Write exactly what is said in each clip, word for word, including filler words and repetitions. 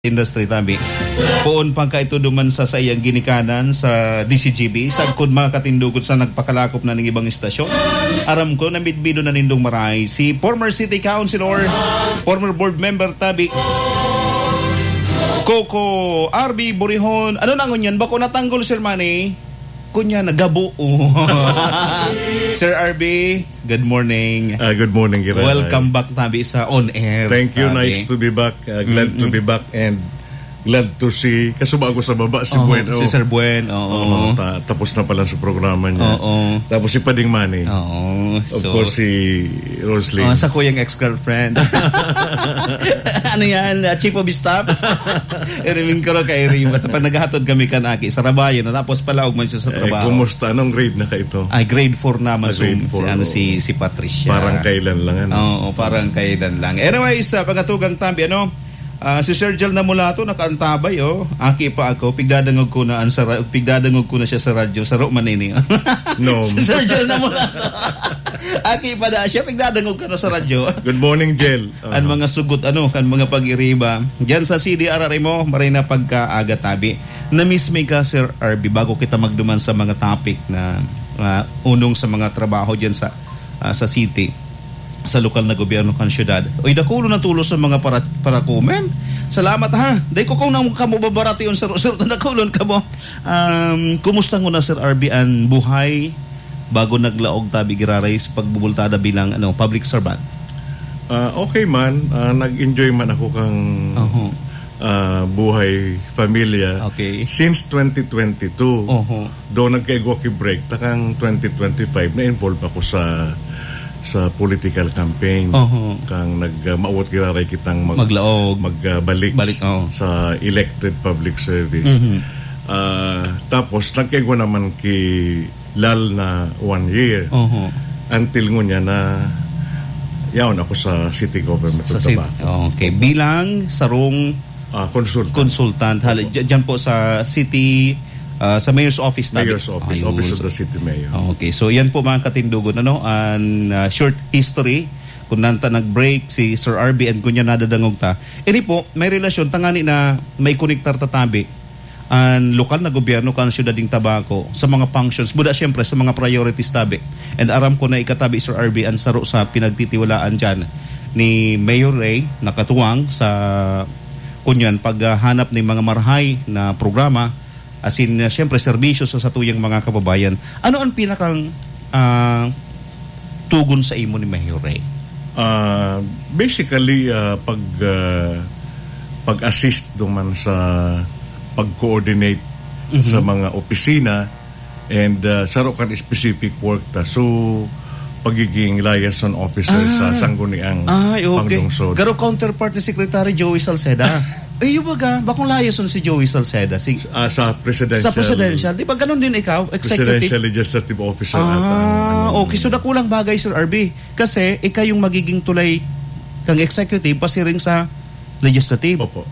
industry tabi. Poon pagka ito duman sa sa iyang ginikanan sa D C G B, sagkod mga katindugot sa nagpakalakop na ng ibang istasyon. Aram ko na midbido na nindong maray si former city councilor, former board member tabi, Coco R B Borihon. Ano na ngunyan? Bako natanggol, Sir Manny? Kunya, nagabo. Sir R B, good morning. Uh, good morning, Giray. Welcome back tabi sa On Air. Thank you. Tabi. Nice to be back. Uh, glad mm-hmm. to be back and glad to see. Kasuma ako sa baba, si oh, Buen. Si Sir Buen. Oo. Oh, ta- tapos na pala sa programa niya. Oo. Tapos si Pading Manny. Oo. Of So, course, si Roslyn. Oh, sa kuyang ex-girlfriend. Ano yan? Uh, chief of staff? Iriming ko rin kay Rima. Pag naghatod kami kanaki sa Rabayan, tapos palaog man siya sa trabaho. Eh, kumusta? Anong grade na ka ito? Ay, grade four naman. Ah, grade so, four, si, ano, oh. si, si Patricia. Parang kailan lang. Ano? Oo, parang kailan lang. Anyways, uh, pagkatugang tambi, ano? Uh, si Sir Jel na mula to, nakaantabay, oh. Aki pa ako, pigdadangog ko na, sa, pigdadangog ko na siya sa radyo, sa Ro Manini. No. Si Sir Jel na mula to. Aki pa na siya, pigdadangog ka na sa radyo. Good morning, Jel. Uh-huh. Ang mga sugot, ano, ang mga pag-iriba. Diyan sa C D R R mo, maray na pagka-aga tabi. Na-miss me ka, Sir R B, bago kita magduman sa mga topic na uh, unong sa mga trabaho diyan sa, uh, sa city, sa lokal na gobyerno kan syudad. Oy, dakulo na tulos sa mga para para komen. Salamat ha. Dai ko kung nang kamo babarati on sa sir dakulon kamo. Um, kumusta ngo na Sir R B ang buhay bago naglaog tabi giraray sa pagbubultada bilang ano public servant? Uh, okay man, uh, nag-enjoy man ako kang uh-huh. uh, buhay pamilya. Okay. Since twenty twenty-two. Uh-huh. Do nagkay-walkie break takang twenty twenty-five na involved ako sa sa political campaign. Uh-huh. Kang nag-maawat uh, giraray kitang mag, maglaog magbalik uh, oh. sa elected public service. Mm-hmm. Uh, tapos nagkaigo naman ki lal na one year uh-huh. until ngunya na yaon ako sa city government sa city. Okay, bilang sarong uh, consultant. Consultant. Hal- diyan po sa city Uh, sa mayor's office tabi. Mayor's office, Ayun. office of the city mayor. Okay, so yan po mga katindugon, ano, an uh, short history kung nanta nag-break si Sir R B and kunya nadadangog ta. Ini po, may relasyon tangani na may konektar tatabi ang lokal na gobyerno kan syudad ding Tabaco sa mga functions, buda syempre sa mga priorities tabi. And aram ko na ikatabi Sir R B ang saro sa pinagtitiwalaan dyan ni Mayor Ray nakatuwang sa kunyan paghanap ng mga marhay na programa. As in, uh, siyempre, serbisyo sa satuyang mga kababayan. Ano ang pinakang uh, tugon sa imo ni Mayor Ray? Uh, basically, uh, pag uh, pag-assist duman sa pag-coordinate mm-hmm. sa mga opisina and uh, sarokan specific work ta. So, pagiging liaison officer ah, sa sangguniang okay. Panglungsod. Garo counterpart ni Secretary Joey Salceda. Ay, yung baga, bakong liaison si Joey Salceda? Si, uh, sa presidential. Sa presidential. Di ba ganun din ikaw? Executive? Presidential legislative officer. Ah, at, um, okay. So, nakulang bagay, Sir R B. Kasi, ikaw yung magiging tulay kang executive pasiring sa legislative. Opo.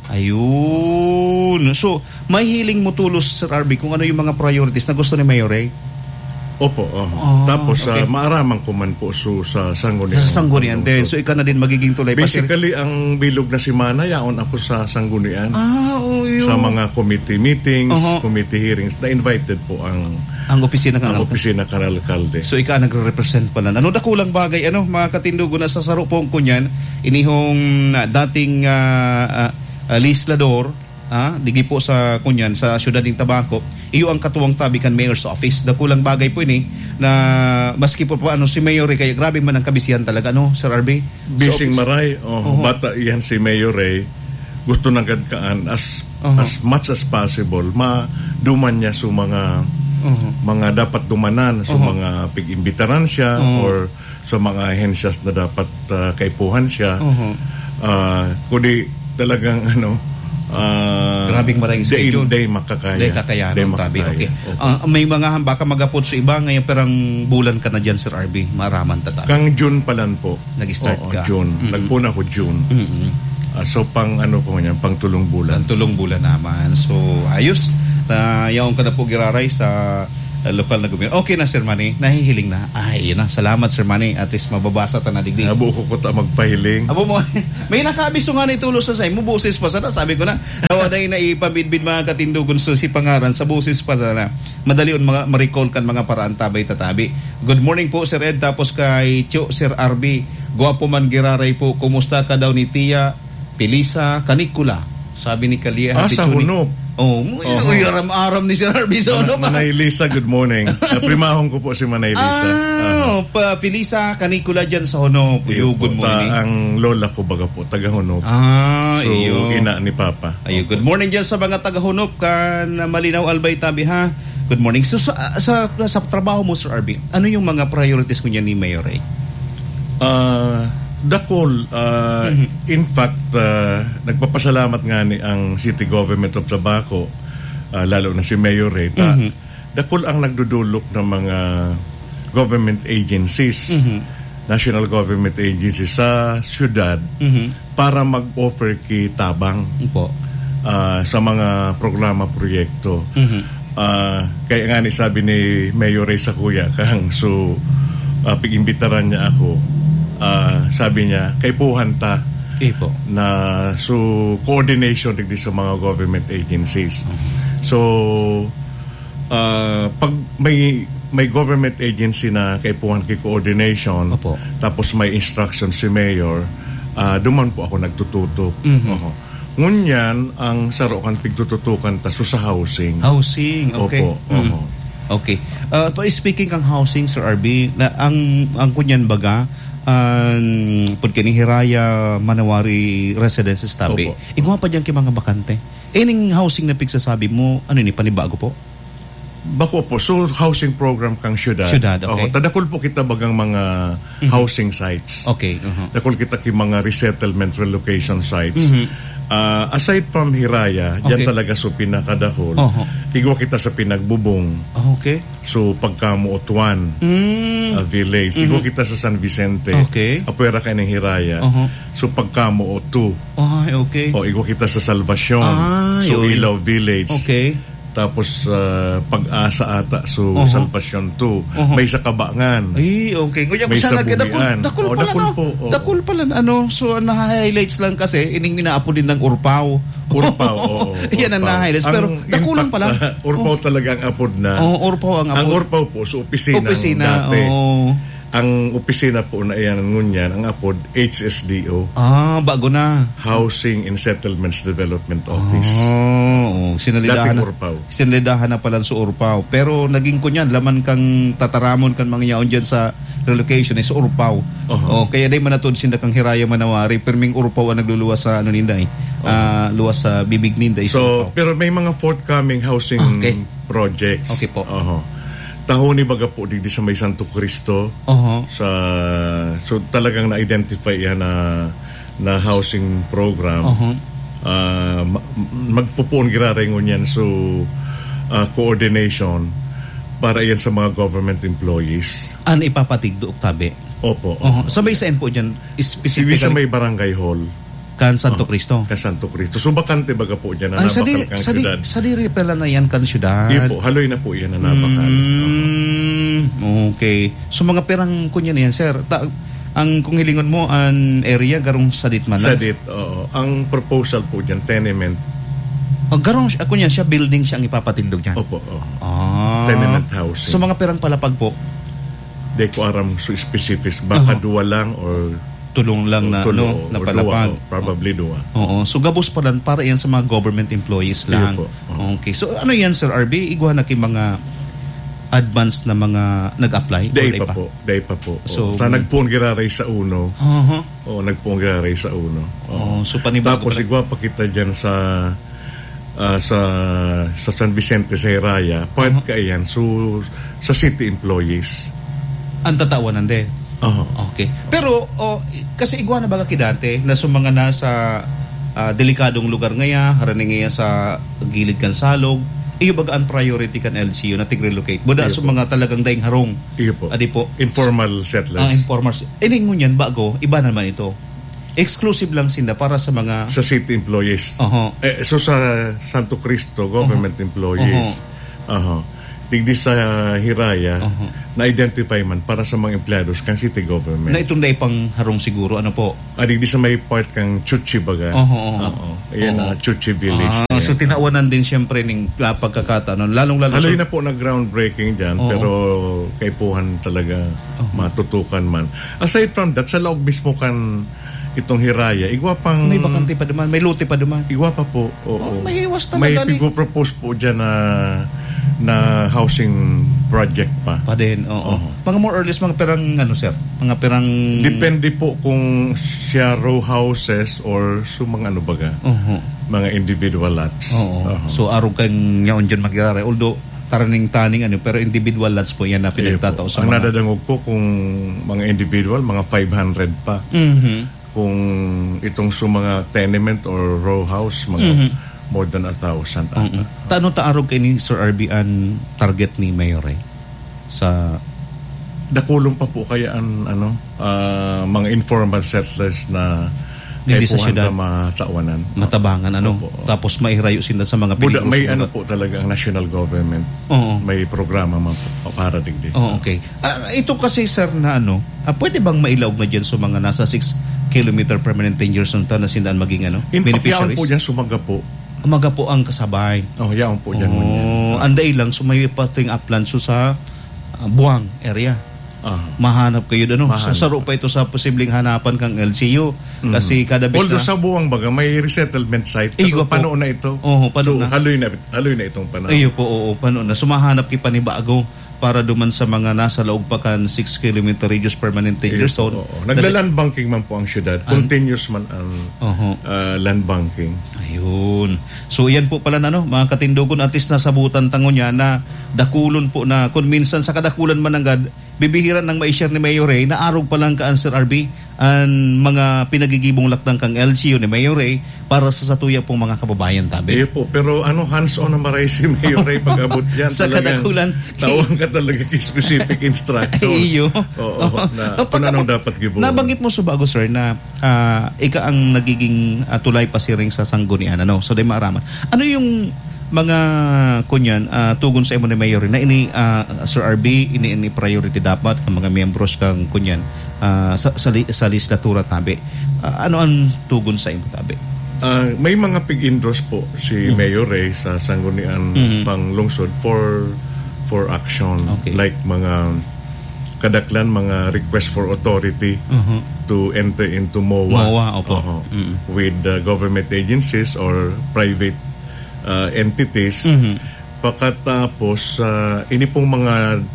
Ayun. So, may hiling mo tulos, Sir R B, kung ano yung mga priorities na gusto ni Mayor Ray? Opo. Uh, oh, tapos, okay. uh, maaraman ko man po so, sa Sangguniang. Sa Sangguniang din. So, ikaw na din magiging tulay. Basically, pasir- ang bilog na si Mana, yaon ako sa Sangguniang. Ah, oh, yun. Sa mga committee meetings, uh-huh. committee hearings, na-invited po ang ang opisina ng ang opisina ng alkalde. So, ikaw nagre-represent pala. Ano da kulang bagay, ano, mga katindugo na sa sarupong kunyan, inihong uh, dating uh, uh, uh, legislador, ah, digi po sa kunyan sa syudad ng Tabaco, iyo ang katuwang tabi kan mayor's office. Dakulang bagay po ini na maski po pa ano si Mayor Ray kaya grabe man ang kabisihan talaga no Sir R B. Bising so, maray oh, uh-huh. bata iyan si Mayor Ray gusto nang gadkaan as uh-huh. as much as possible maduman niya sa mga uh-huh. mga dapat dumanan sa uh-huh. mga pig-imbitaran siya uh-huh. or sa mga ahensyas na dapat uh, kaipuhan siya. Uh-huh. Uh, kundi talagang ano Uh, grabing maraming schedule. Day makakaya. Day kakaya. Day makakaya. Okay. Okay. Uh, may mga baka magapod sa iba ngayon perang bulan ka na dyan Sir R B. Maraman tata. Kang June pa lang po. Nag-start Oo, ka. June. Mm-hmm. Nagpuna ko June. Mm-hmm. Uh, so pang ano ko niyan, pang tulong bulan. Pang tulong bulan naman. So ayos. Na uh, yaong ka na po giraray sa uh, lokal na gobyerno. Okay na, Sir Manny. Nahihiling na. Ay, yun na. Salamat, Sir Manny. At least mababasa ta na digdig. Abo ko ko ta magpahiling. Abo mo. May nakabiso nga ni tulos sa say. Mo boses pa sana. Sabi ko na. Nawa na na ipamidbid mga katindugon so si pangaran sa boses pa na. Madali on mga ma-recall kan mga paraan tabay tatabi. Good morning po, Sir Ed. Tapos kay Tio, Sir R B. Guwapo man giraray po. Kumusta ka daw ni Tia Pilisa Canicula? Sabi ni Kalia. Ah, sa Hunop. Oh, uh-huh. Uy, aram-aram ni Sir Arby. So, ano pa? Manay Lisa, good morning. Primahong ko po si Manay Lisa. Ah, uh-huh. pa Pilisa Canicula dyan sa Hunop. Uy, good morning. Ta, ang lola ko baga po, taga Hunop. Ah, so, iyo. ina ni Papa. Ayo, good morning dyan sa mga taga Hunop. Kan Malinaw Albay Tabi, ha? Good morning. So, sa, sa, sa trabaho mo, Sir Arby, ano yung mga priorities ko niya ni Mayor Ray? Ah... Uh, Dakol, uh, mm-hmm. in fact, uh, nagpapasalamat nga ni ang City Government of Tabaco, uh, lalo na si Mayor Reta, mm-hmm. dakol ang nagdudulok ng mga government agencies, mm-hmm. national government agencies sa syudad mm-hmm. para mag-offer kay tabang po. Uh, sa mga programa, proyekto. Mm-hmm. Uh, kaya nga ni sabi ni Mayor Ray sa kuya, kang so uh, pag-imbitaran niya ako, Uh, sabi niya, kay puhanta Ipo. na so coordination digdi sa mga government agencies. Uh-huh. So uh, pag may may government agency na kay puhan kay coordination, Opo. Tapos may instruction si mayor, uh, duman po ako nagtututok. Uh-huh. Uh-huh. Ngunyan ang sarokan pigtututukan ta so sa housing. Housing, okay. Opo. Uh-huh. Okay. Uh, speaking kang housing, Sir R B, na ang ang kunyan baga ang um, pagkining Hiraya Manawari Residences tabi. Igwa pa diyan kay mga bakante. Ining housing na pigsasabi mo, ano ni panibago po? Bako po, so housing program kang syudad. Syudad, okay. Oh, tadakol po kita bagang mga mm-hmm. housing sites. Okay. Uh-huh. Dakol kita ki mga resettlement relocation sites. Mm-hmm. Uh, aside from Hiraya, okay. Diyan talaga so pinakadakol. Uh-huh. Igwa kita sa Pinagbubong. Okay. So pagkamuotuan mm. uh, village. Mm-hmm. Igwa kita sa San Vicente. Okay. Apwera kayo ng Hiraya. Uh-huh. So pagkamuotu. Ay, okay. O igwa kita sa Salvacion. Ay, so okay. Ilaw Village. Okay. Tapos uh, pag-asa ata so uh-huh. Salvacion two. Uh-huh. May sa Kabangan. Ay, okay. Kuya, may sa Dakul, Buhian. dakul oh, pala, dakul no? po. Oh. Dakul pala, ano. So, na-highlights lang kasi, ining inaapo din ng Urpaw. Urpaw, oo. Yan ang na-highlights. Pero, dakulang pala. Uh, Urpaw oh. talaga ang apod na. Oo, oh, Urpaw ang apod. Ang Urpaw po, so opisina, opisina dati. Oh. Ang opisina po na iyan, ngunyan, ang apod, H S D O. Ah, bago na. Housing and Settlements Development Office. Oh, sinalidahan dating na, Urpaw. Sinalidahan na pala sa Urpaw. Pero naging kunyan, laman kang tataramon kan mga yaon dyan sa relocation is Urpaw. Uh-huh. Oh, kaya day manatod sinda kang Hiraya Manawari, perming Urpaw ang nagluluwas sa ano ninday. Uh-huh. Uh, luwas sa bibig ninday. So, Urpaw. Pero may mga forthcoming housing okay. projects. Okay po. Uh-huh. Taho ni baga po digdi sa may Santo Cristo. Uh-huh. Sa so talagang na-identify yan na na housing program. Uh-huh. Uh, magpupuon girarengon yan so uh, coordination para yan sa mga government employees. Ano ipapatigdo Oktabe? Opo. Uh-huh. So may saan po dyan? Specific sa may barangay hall. Kan Santo Cristo. Kan Santo Cristo. So bakante baga po diyan na nabakal kang sa syudad. Sa diri pala na yan kan syudad. Di po, haloy na po yan na nabakal. Mm, okay. So mga perang kunya na yan, sir. Ta- ang kung hilingon mo an area garong sadit man lang. Sadit, oo. Ang proposal po diyan tenement. Oh, garong ako niya siya building siya ang ipapatindog diyan. Opo. Oh. Ah. Tenement housing. So mga perang palapag po. Di ko aram so specifics baka uh-huh. duwa lang or tulong lang na tulo, no na palapag. Dua, probably dua. Oo. So gabos pa lang para yan sa mga government employees lang. Uh-huh. Okay. So ano yan, Sir R B? Iguha na kay mga advanced na mga nag-apply? Day pa, pa po. Day pa po. So, ta nagpuon giraray sa uno. Uh-huh. Oo, nagpuon giraray sa uno. Oh, so panibago. Tapos igwa pa kita dyan sa uh, sa sa San Vicente sa Hiraya. Part uh-huh. ka yan. So sa city employees. Ang tatawanan din. Uh-huh. Okay. Pero oh, kasi igwa na baga kidate na sa mga nasa uh, delikadong lugar ngaya, haraning ngaya sa gilid kan salog, iyo baga ang priority kan L C U na tig-relocate. Buda sa mga talagang daing harong. Iyo po. Adi po. Informal settlers. Ah, informal. Ining ngunyan bago, iba naman ito. Exclusive lang sila para sa mga sa city employees. Uh-huh. Eh, so sa Santo Cristo government uh-huh. employees. Uh-huh. Uh-huh. digdi sa Hiraya, Uh-huh. na-identify man para sa mga empleados kang city government. Na itong pang harong siguro, ano po? Ah, digdi sa may part kang Chuchi baga. Oo, oo. Oo. Ayan Oo. na, Chuchi Village. Ah, Ayan. so tinawanan din siyempre ng uh, pagkakataon. Lalong-lalo Haloy so, na po na groundbreaking dyan, Oo. pero kaipuhan talaga matutukan man. Aside from that, sa loob mismo kan itong Hiraya, igwa pang... may bakante pa naman, may lote pa naman. Igwa pa po. Oo. Oh, may iwas May talaga ni- propose po dyan na na housing project pa. Pa din, oo. Oo. Mga more or less, mga perang, ano sir? Mga perang... Depende po kung siya row houses or sumang ano baga, Oo. mga individual lots. Oo. Oo. So, araw kang yaon dyan magyari. Although, taraning taning ano, pero individual lots po yan na Eh, pinagtatao po. sa Ang mga... nadadangog ko kung mga individual, mga five hundred pa. Mhm. Kung itong sa mga tenement or row house, mga Mhm. more than a thousand. Mm-hmm. Tano taarog kay ni Sir R B ang target ni Mayor eh? Sa... Dakulong pa po kaya ang ano, ah, mga informal settlers na Hindi sa kaipuhan syudad. na matawanan. matabangan ano Opo. tapos maihirayo sila sa mga Buda, peligros may na ano lugar. po talaga ang national government. Oo. May programa man po para digdi. Oh, okay. Ah, ito kasi sir na ano, ah, pwede bang mailaog na dyan sa mga nasa six kilometer permanent danger zone na sindaan maging ano, In fact, yaon beneficiaries? po dyan sumaga po. Umaga po ang kasabay. Oh, yaon po dyan. Oh, anday lang sumayo pa ting upland so sa ah, Buang area. Ah. Mahanap kayo doon. No? Mahanap. Sasaro pa ito sa posibleng hanapan kang L C U. Kasi kada bis Although na... sa buwang baga, may resettlement site. Eh, Pero po. pano na ito. Oo, pano so, na. haloy na. Haloy na itong panahon. Ayo po, oo, paano na. Sumahanap ki pa ni Bago para duman sa mga nasa laog pa kan six kilometer radius permanent danger Yes, zone. oo. Nagla-land banking man po ang syudad. Continuous man ang Oho. ah, land banking. Ayun. So yan po pala na no, mga katindugon at least nasabutan tango niya na dakulon po na kung minsan sa kadakulan man agad bibihiran ng ma-share ni Mayor Ray na arog pa lang ka Sir R B ang mga pinagigibong lakdang kang L C U ni Mayor Ray para sa satuya pong mga kababayan tabi. Eh po, pero ano hands-on na maray si Mayor Ray pag-abot yan. Sa Talagang kadakulan. Tawag ka talaga kay specific instructions. Ay, iyo. Oo, na Oh, kung pag- anong dapat gibuo. Nabanggit mo sa bago sir na ah, ika ang nagiging ah, tulay pasiring sa sanggunian ano. So day maaraman. Ano yung mga kunyan ah, tugon sa imo ni Mayor na ini ah, Sir R B ini ini priority dapat ang mga miyembros kang kunyan ah, sa, sa, li- sa legislatura tabi. Ah, ano ang tugon sa imo tabi? Ah, may mga pig-indros po si Mayor Ray sa Sanggunian Mhm. Panglungsod for for action. Okay. Like mga kadaklan, mga request for authority Uh-huh. to enter into M O A. M O A, opo. Oo. Mm. With uh, government agencies or private uh, entities. Mhm. Pagkatapos, uh, ini pong mga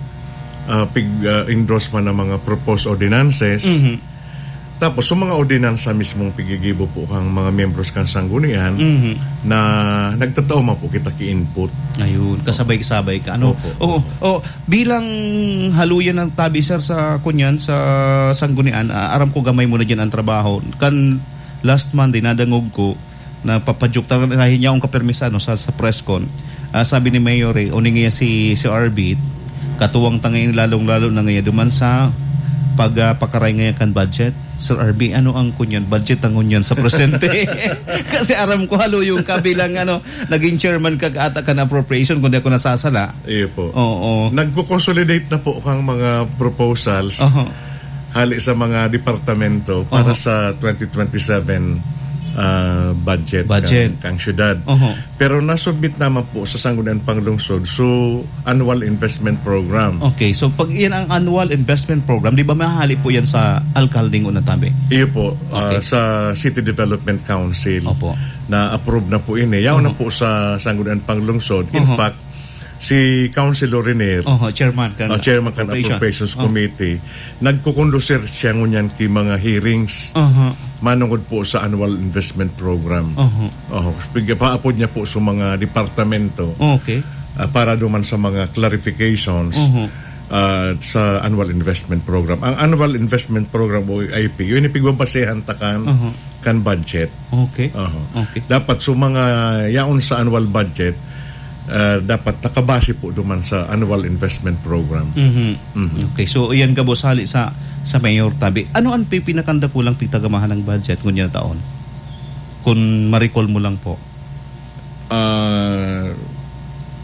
uh, pig-endorsement ng mga proposed ordinances. Mhm. Tapos, sa mga ordinansa mismong pigigibo po kang mga membros kang sanggunian Mhm. na nagtatao man po kita ki-input. Ayun, kasabay-kasabay ka. Ano? Opo. Oo. Oh, bilang haluyan ng tabi sir sa kunyan sa sanggunian, ah, aram ko gamay mo na diyan ang trabaho. Kan last Monday nadangog ko na papajuk ta dahil niya akong kapermisano sa sa presscon. Ah, sabi ni Mayor eh, uning niya si si R B katuwang tangay lalong-lalo na ngayon duman sa pagpakaray ngayon kan budget. Sir R B, ano ang kunyan? Budget ang kunyan sa presente. Kasi aram ko halo yung kabilang ano, naging chairman kag ata kan appropriation kundi ako nasasala. Iyo po. Oo. Nagko-consolidate na po kang mga proposals Oho. hali sa mga departamento para Oho. sa twenty twenty-seven uh, budget, Budget. Kang, kang syudad. Oho. Pero nasubmit naman po sa Sanggunian Panglungsod so annual investment program. Okay, so pag yan ang annual investment program, di ba mahali po yan sa alkaldeng unang tabi? Iyo po, uh, Okay. sa City Development Council Opo. na approve na po ini. Yaw na po sa Sanggunian Panglungsod. In Oho. fact, si Councilor Renier, Oho, chairman kan uh, Chairman kan Appropriations Committee, nagkukondusir siya ngunyan ki mga hearings Oho. manungod po sa annual investment program. Oho. Oh, paapod niya po sa mga departamento Okay. uh, para duman sa mga clarifications Oho. uh, sa annual investment program. Ang annual investment program o I P, yun ipigbabasehan takan Oho. kan budget. Okay. Oho. Okay. Dapat sa mga yaon sa annual budget, uh, dapat nakabase po duman sa annual investment program. Mhm. Okay, so iyan ka boss hali sa sa Mayor tabi. Ano ang pipinakanda kulang pitagamahan ng budget kunya na taon? Kung ma-recall mo lang po. Uh,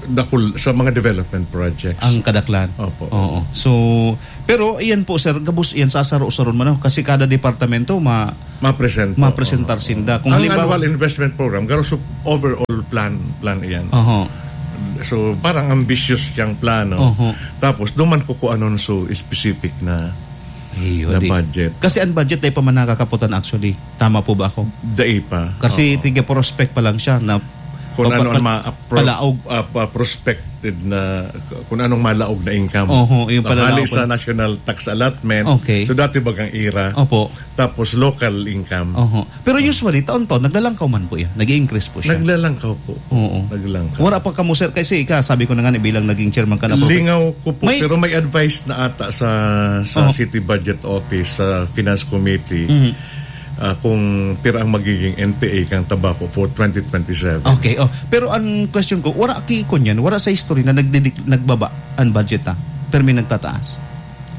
dakul sa mga development projects. Ang kadaklan. Opo. Oo. So, pero iyan po sir, gabus iyan sasaro-saron man ako kasi kada departamento ma ma-present po. ma-presentar Oo. sinda. Kung ang halimbawa, annual investment program, garo so overall plan plan iyan. Oo. So parang ambitious yang plano. Oo. Tapos duman ko ko anon so specific na Iyo, na di. budget. Kasi ang budget ay pa man nakakaputan actually. Tama po ba ako? Dai pa. Kasi Oo. tiga prospect pa lang siya na kung pa- ano ang pa- ma-appro- palaog. uh, pa- prospected na kung anong malaog na income. Oho, yung palalaog. Hali sa national tax allotment. Okay. So dati bagang ira. Opo. Tapos local income. Oho. Pero usually taon-taon naglalangkaw man po yan. Nag-i-increase po siya. Naglalangkaw po. Oo. Naglalangkaw. Wala pa ka mo sir kasi ika sabi ko na nga ni bilang naging chairman ka na. Lingaw ko po, May- pero may advice na ata sa sa Oh. City Budget Office, sa Finance Committee, Mhm. ah, kung pira ang magiging N T A kang tabako for twenty twenty-seven. Okay, oh. Pero ang question ko, wala ki ko niyan, wala sa history na nagdidik, nagbaba ang budget ta. Pero may nagtataas.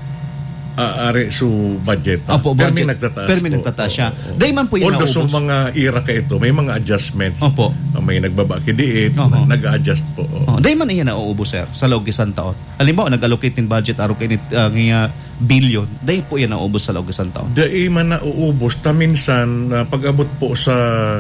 Ah, are su budget. ah. Opo, Pero budget. may nagtataas Pero may po. nagtataas siya. Oo, oo. Dahil man po yun Although sa naubos. mga ira ka ito, may mga adjustments. Opo. Ah, may nagbaba kidiit, Oo. na- nag-adjust po. oo. Oh, dahil man iya nauubos sir sa loob isang taon. Halimbawa nag-allocate in budget araw kay uh, nga billion, dahil po yan nauubos sa loob isang taon. Dai man na uubos ta minsan ah, pag-abot po sa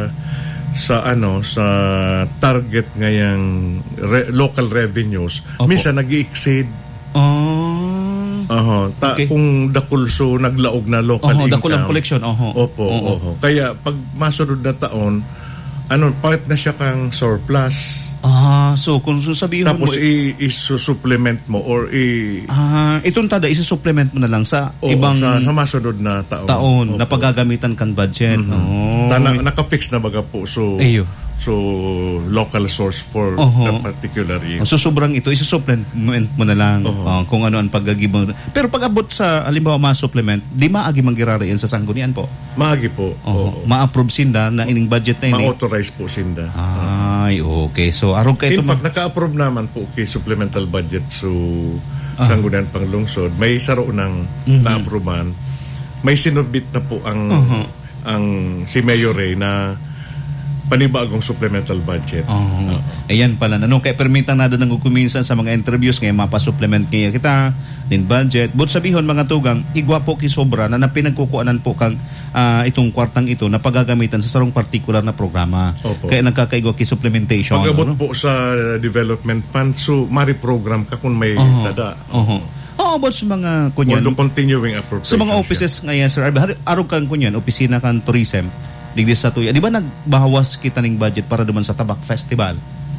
sa ano sa target ngayang re- local revenues, Opo. minsan nag-exceed. Oh. Oho, ta Okay. kung dakulso naglaog na local Oho, income. dako lang collection. Oho. Opo, Oo. oho. Kaya pag masunod na taon, ano, part na siya kang surplus. Ah, so kung sasabihin mo Tapos i- i-supplement mo or i ah, itong tada isa-supplement mo na lang sa o, ibang sa, sa masunod na taon. taon na Opo. paggagamitan kan budget. Mhm. Oh. Ta- na- naka-fix na baga po. So, Eyo. so local source for Oho. the particular year. So sobrang ito, isa-supplement mo na lang Oho. ah, kung ano ang paggagibang. Pero pag abot sa halimbawa ma-supplement, di maagi manggirari yan sa sanggunian po. Maagi po. Oho. Oo. Ma-approve sinda na ining budget na ini. Ma-authorize po sinda. Ay, okay. So arog kayo In fact, naka-approve naman po kay supplemental budget so Ah. Sangguniang Panglungsod. May saro ng Mhm. na-approvean. May sinubit na po ang Uh-huh. ang si Mayor Ray na panibagong supplemental budget. Oh. Ayan pala na no kay permitang nada nang kuminsan sa mga interviews ngay mapa-supplement kaya kita din budget. But sabihon mga tugang igwa po ki sobra na napinagkukuanan po kang ah, itong kwartang ito na paggagamitan sa sarong particular na programa. Opo. Kaya nagkakaigwa ki supplementation. Pag-abot ano? po sa development fund, so mari-program ka kung may Oho. dada. Oho. Oo, about sa mga kunyan. Although continuing appropriation Sa mga siya. offices ngayon, Sir Arby, har- araw kang kunyan, opisina kang tourism, digdi sa tuya. Di ba nagbawas kita ng budget para duman sa Tabak Festival?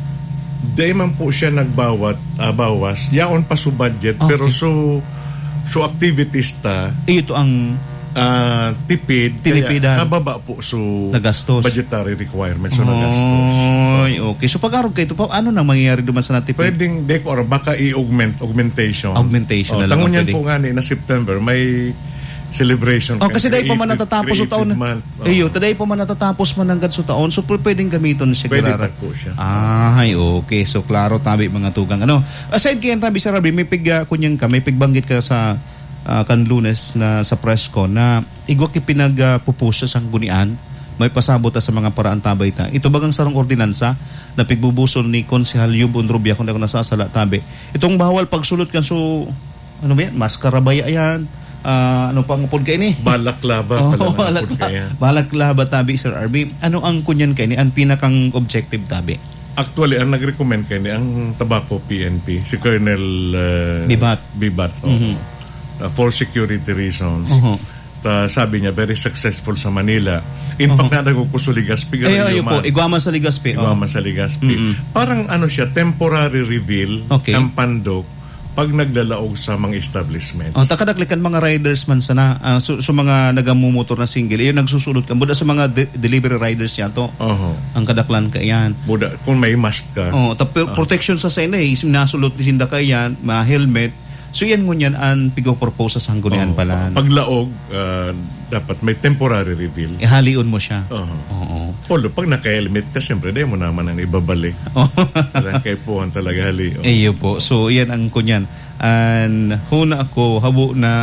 Di man po siya nagbawat, ah, bawas. Yaon pa su budget, Okay. pero so so activities ta, Eh, ito ang ah, tipid, Tinipidan. kaya kababa po so nagastos. budgetary requirements so nagastos. Oy, okay. So pag araw kayo ito, pa, ano nang mangyayari duman sa natipid? Pwedeng, deko, or baka i-augment, augmentation. Augmentation oh, na lang tangon ang yan pwede. po nga ni na September, may celebration. Oh, ka- kasi dahil pa man creative- natatapos sa taon. creative month. Oh. Ayo, taday pa man natatapos man hanggang sa taon. So pwedeng gamiton siya Pwede girara. pa po siya. Ay, okay. So klaro tabi mga tugang. Ano? Aside kay tabi sa Rabi, may pig uh, kunyang ka, may pigbanggit ka sa uh, kan Lunes na sa press ko na igwa ki pinagpupusa sa gunian. May pasabot sa mga paraan tabay ta. Ito bagang sarong ordinansa na pigbubusol ni Konsehal Yubon Rubia kung ako nasasala tabi. Itong bawal pagsulot kan so ano ba yan? Maskara ba yan? Ah, ano pang upod kay ni? Balaklava pala Oh, na po kaya. Balaklava tabi, Sir Arby. Ano ang kunyan kay ni? Ang pinakang objective tabi? Actually, ang nag-recommend kayo ni ang Tobacco P N P, si Colonel uh, Bibat. Bibat, oo. Mhm. Uh, for security reasons. Uh-huh. Ta, sabi niya, very successful sa Manila. In fact, uh-huh. nadago ko sa Ligaspi. Ay, ayo po. Igwaman sa Ligaspi. Oh. Igwaman sa Ligaspi. Mhm. Parang ano siya, temporary reveal Okay. ng pandok pag naglalaog sa mga establishments. Oh, takadaklikan mga riders man sana uh, so, so mga nagamumotor na single iyon nagsusulot ka buda sa mga de- delivery riders yan to Oho. ang kadaklan ka yan Buda, kung may mask ka. oh tapi protection sa sa inay nasulot ni sinda ka yan ma helmet so yan ngunyan ang pigaw propose sa sanggunian Oo. pala Paglaog, uh, dapat may temporary reveal. ihaliun mo siya Oo. oo Although, pag naka-helmet ka, siyempre, di mo naman ang ibabalik. oh. Talagang kay puhan talaga hali. Oh. Iyo po. So, yan ang kunyan. And huna ako, habo na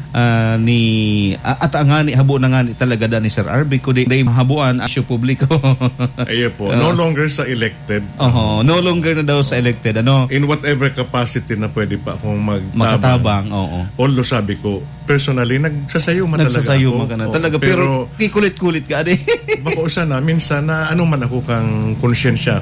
ah, ni ah, at ang nga ni habo na nga ni talaga da ni Sir R B kundi day mahabuan asyo publiko. Ayo po, no longer sa elected. Oho, no longer na daw sa elected ano. In whatever capacity na pwede pa akong magtabang. Makatabang, oo. Although sabi ko, personally, nagsasayuma talaga Nagsasayuma ako. ka na. Oo, Talaga, pero, pero kikulit-kulit ka, ade. bako sana, minsan na ano man ako kang konsyensya